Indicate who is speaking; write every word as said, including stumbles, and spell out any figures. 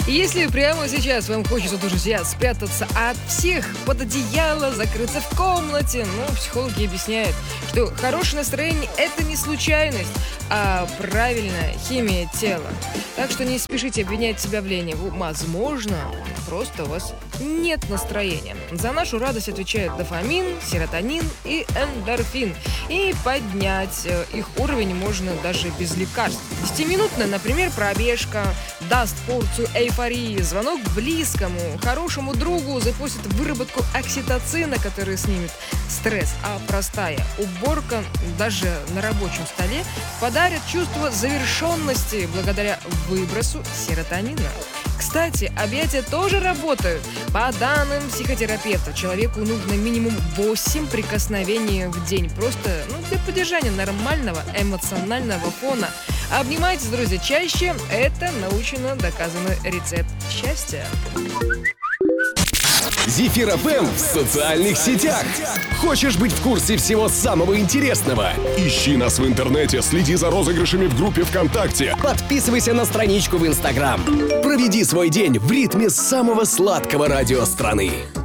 Speaker 1: Если прямо сейчас вам хочется, друзья, спрятаться от всех под одеяло, закрыться в комнате, ну, психологи объясняют, что хорошее настроение – это не случайность, а правильная химия тела. Так что не спешите обвинять себя в лени. Возможно, просто у вас нет настроения. За нашу радость отвечают дофамин, серотонин и эндорфин. И поднять их уровень можно даже без лекарств. Десятиминутная, например, пробежка даст порцию эйфории, звонок близкому, хорошему другу запустит выработку окситоцина, который снимет стресс, а простая уборка даже на рабочем столе подарит чувство завершенности благодаря выбросу серотонина. Кстати, объятия тоже работают. По данным психотерапевта, человеку нужно минимум восемь прикосновений в день. Просто ну, для поддержания нормального эмоционального фона. Обнимайтесь, друзья, чаще. Это научно доказанный рецепт счастья.
Speaker 2: Зефир эф эм в социальных сетях. Хочешь быть в курсе всего самого интересного?
Speaker 3: Ищи нас в интернете, следи за розыгрышами в группе ВКонтакте.
Speaker 2: Подписывайся на страничку в Инстаграм. Проведи свой день в ритме самого сладкого радио страны.